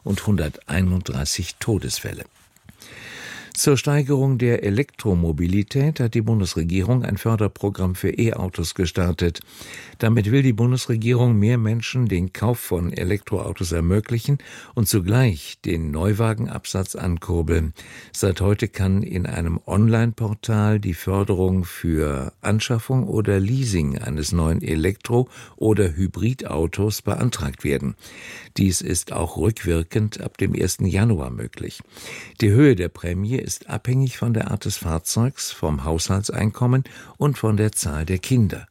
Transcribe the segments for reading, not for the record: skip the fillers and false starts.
und 131 Todesfälle. Zur Steigerung der Elektromobilität hat die Bundesregierung ein Förderprogramm für E-Autos gestartet. Damit will die Bundesregierung mehr Menschen den Kauf von Elektroautos ermöglichen und zugleich den Neuwagenabsatz ankurbeln. Seit heute kann in einem Online-Portal die Förderung für Anschaffung oder Leasing eines neuen Elektro- oder Hybridautos beantragt werden. Dies ist auch rückwirkend ab dem 1. Januar möglich. Die Höhe der Prämie ist abhängig von der Art des Fahrzeugs, vom Haushaltseinkommen und von der Zahl der Kinder.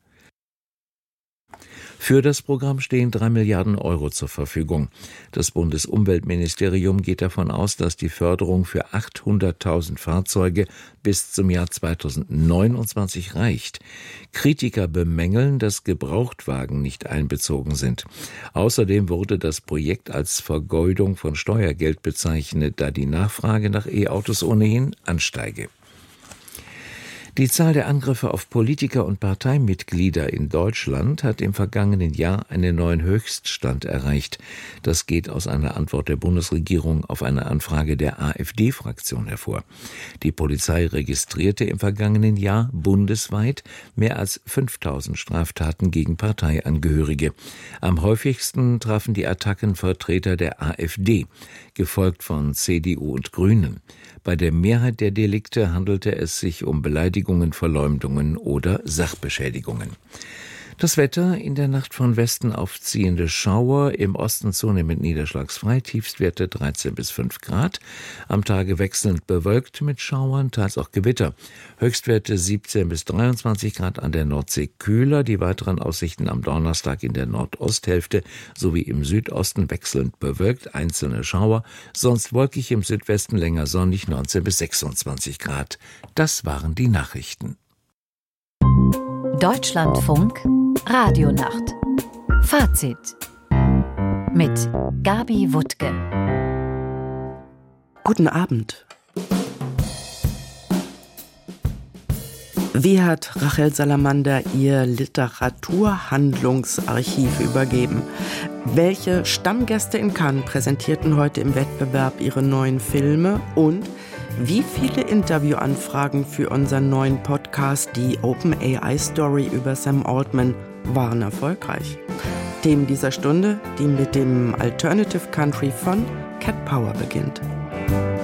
Für das Programm stehen 3 Milliarden Euro zur Verfügung. Das Bundesumweltministerium geht davon aus, dass die Förderung für 800.000 Fahrzeuge bis zum Jahr 2029 reicht. Kritiker bemängeln, dass Gebrauchtwagen nicht einbezogen sind. Außerdem wurde das Projekt als Vergeudung von Steuergeld bezeichnet, da die Nachfrage nach E-Autos ohnehin ansteige. Die Zahl der Angriffe auf Politiker und Parteimitglieder in Deutschland hat im vergangenen Jahr einen neuen Höchststand erreicht. Das geht aus einer Antwort der Bundesregierung auf eine Anfrage der AfD-Fraktion hervor. Die Polizei registrierte im vergangenen Jahr bundesweit mehr als 5.000 Straftaten gegen Parteiangehörige. Am häufigsten trafen die Attacken Vertreter der AfD, gefolgt von CDU und Grünen. Bei der Mehrheit der Delikte handelte es sich um Beleidigungen, Verleumdungen oder Sachbeschädigungen. Das Wetter: in der Nacht von Westen aufziehende Schauer, im Osten zunehmend niederschlagsfrei, Tiefstwerte 13 bis 5 Grad. Am Tage wechselnd bewölkt mit Schauern, teils auch Gewitter. Höchstwerte 17 bis 23 Grad, an der Nordsee kühler. Die weiteren Aussichten am Donnerstag: in der Nordosthälfte sowie im Südosten wechselnd bewölkt, einzelne Schauer, sonst wolkig, im Südwesten länger sonnig, 19 bis 26 Grad. Das waren die Nachrichten. Deutschlandfunk Radionacht. Fazit mit Gabi Wuttke. Guten Abend. Wie hat Rachel Salamander ihr Literaturhandlungsarchiv übergeben? Welche Stammgäste in Cannes präsentierten heute im Wettbewerb ihre neuen Filme? Und wie viele Interviewanfragen für unseren neuen Podcast, die OpenAI-Story über Sam Altman, waren erfolgreich? Themen dieser Stunde, die mit dem Alternative Country von Cat Power beginnt.